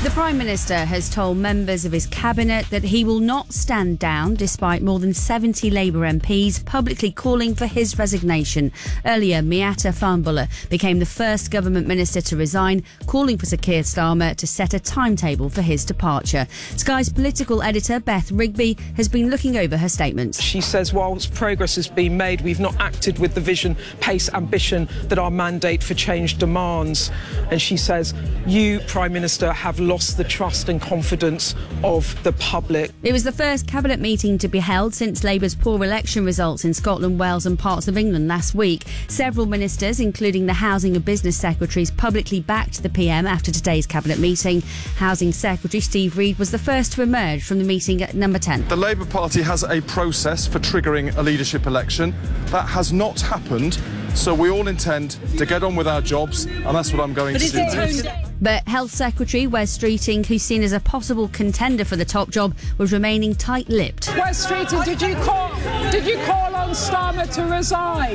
The Prime Minister has told members of his cabinet that he will not stand down despite more than 70 Labour MPs publicly calling for his resignation. Earlier, Miatta Fahnbulleh became the first government minister to resign, calling for Sir Keir Starmer to set a timetable for his departure. Sky's political editor, Beth Rigby, has been looking over her statements. She says whilst progress has been made, we've not acted with the vision, pace, ambition that our mandate for change demands. And she says, you, Prime Minister, have lost the trust and confidence of the public. It was the first cabinet meeting to be held since Labour's poor election results in Scotland, Wales and parts of England last week. Several ministers, including the Housing and Business Secretaries, publicly backed the PM after today's cabinet meeting. Housing Secretary Steve Reid was the first to emerge from the meeting at number 10. The Labour Party has a process for triggering a leadership election. That has not happened, so we all intend to get on with our jobs, and that's what I'm going to do. But Health Secretary Wes Streeting, who's seen as a possible contender for the top job, was remaining tight-lipped. Wes Streeting, did you call on Starmer to resign?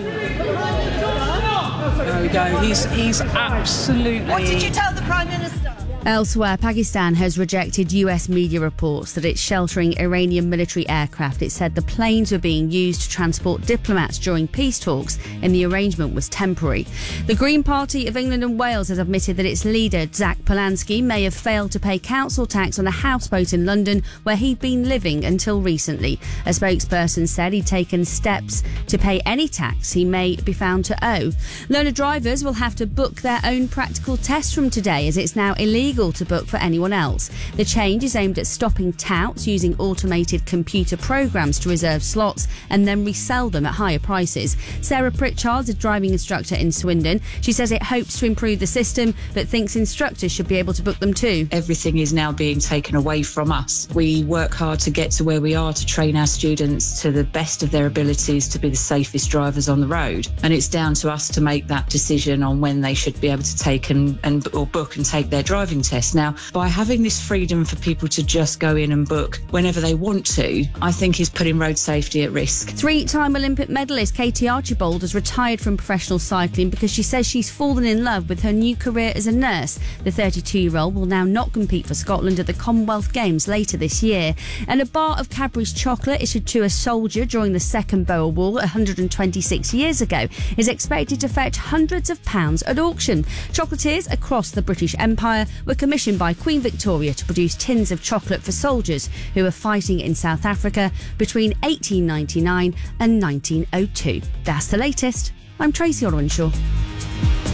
There we go. He's absolutely... What did you tell the Prime Minister? Elsewhere, Pakistan has rejected US media reports that it's sheltering Iranian military aircraft. It said the planes were being used to transport diplomats during peace talks and the arrangement was temporary. The Green Party of England and Wales has admitted that its leader, Zach Polanski, may have failed to pay council tax on a houseboat in London where he'd been living until recently. A spokesperson said he'd taken steps to pay any tax he may be found to owe. Learner drivers will have to book their own practical tests from today, as it's now illegal to book for anyone else. The change is aimed at stopping touts using automated computer programs to reserve slots and then resell them at higher prices. Sarah Pritchard's a driving instructor in Swindon. She says it hopes to improve the system, but thinks instructors should be able to book them too. Everything is now being taken away from us. We work hard to get to where we are, to train our students to the best of their abilities to be the safest drivers on the road. And it's down to us to make that decision on when they should be able to take or book and take their driving test. Now, by having this freedom for people to just go in and book whenever they want to, I think is putting road safety at risk. Three-time Olympic medalist Katie Archibald has retired from professional cycling because she says she's fallen in love with her new career as a nurse. The 32-year-old will now not compete for Scotland at the Commonwealth Games later this year. And a bar of Cadbury's chocolate issued to a soldier during the Second Boer War 126 years ago is expected to fetch hundreds of pounds at auction. Chocolatiers across the British Empire were commissioned by Queen Victoria to produce tins of chocolate for soldiers who were fighting in South Africa between 1899 and 1902. That's the latest. I'm Tracy Orwenshaw.